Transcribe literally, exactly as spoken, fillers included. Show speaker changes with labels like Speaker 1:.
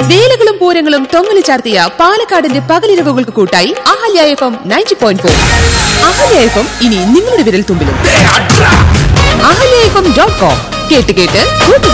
Speaker 1: വേലകളും പൂരങ്ങളും തൊങ്ങലി ചാർത്തിയ പാലക്കാടിന്റെ പകലിരവുകൾക്ക് കൂട്ടായി Ahalya F M ninety point four. Ahalya F M ഇനി നിങ്ങളുടെ വിരൽ തുമ്പിലും. Ahalya F M dot com കേട്ട് കേട്ട്